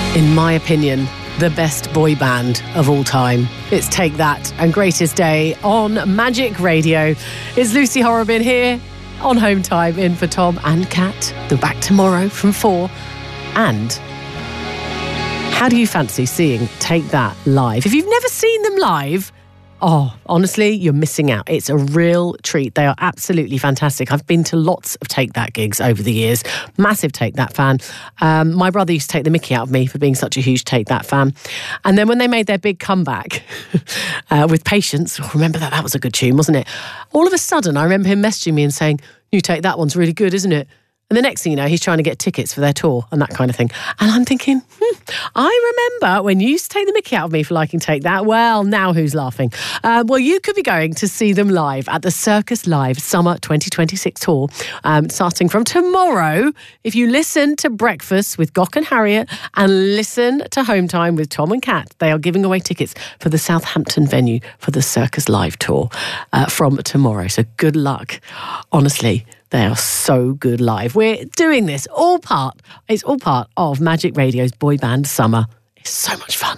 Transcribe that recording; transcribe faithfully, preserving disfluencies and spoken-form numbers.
In my opinion, the best boy band of all time. It's Take That and Greatest Day on Magic Radio. It's Lucy Horrobin here on Home Time in for Tom and Kat. They're back tomorrow from four. And how do you fancy seeing Take That live? If you've never seen them live, oh, honestly, you're missing out. It's a real treat. They are absolutely fantastic. I've been to lots of Take That gigs over the years. Massive Take That fan. Um, my brother used to take the mickey out of me for being such a huge Take That fan. And then when they made their big comeback uh, with Patience, oh, remember that? That was a good tune, wasn't it? All of a sudden, I remember him messaging me and saying, "You Take That one's really good, isn't it?" And the next thing you know, he's trying to get tickets for their tour and that kind of thing. And I'm thinking, hmm, I remember when you used to take the mickey out of me for liking Take That. Well, now who's laughing? Uh, well, you could be going to see them live at the Circus Live Summer twenty twenty-six tour, um, starting from tomorrow. If you listen to Breakfast with Gok and Harriet and listen to Home Time with Tom and Kat, they are giving away tickets for the Southampton venue for the Circus Live tour uh, from tomorrow. So good luck. Honestly, they are so good live. We're doing this all part, it's all part of Magic Radio's Boy Band Summer. It's so much fun.